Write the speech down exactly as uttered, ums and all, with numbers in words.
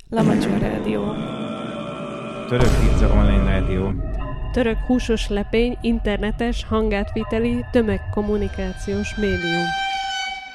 Lamacsa Rádió. Török pizza online rádió. Török húsos lepény internetes hangátviteli tömegkommunikációs médium.